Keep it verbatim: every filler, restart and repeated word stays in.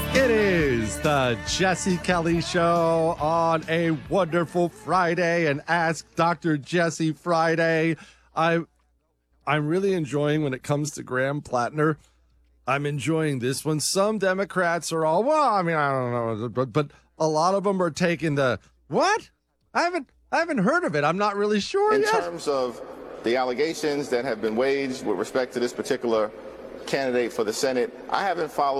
It is the Jesse Kelly Show on a wonderful Friday, and Ask Doctor Jesse Friday. I'm, I'm really enjoying when it comes to Graham Plattner. I'm enjoying this one. Some Democrats are all, well, I mean, I don't know, but, but a lot of them are taking the, what? I haven't, I haven't heard of it. I'm not really sure In yet. terms of the allegations that have been waged with respect to this particular candidate for the Senate, I haven't followed